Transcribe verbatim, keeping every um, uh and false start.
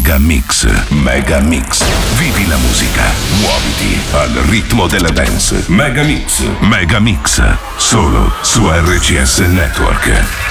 Mega Mix. Mega Mix. Vivi la musica. Muoviti al ritmo della dance. Mega Mix. Mega Mix. Solo su R C S Network.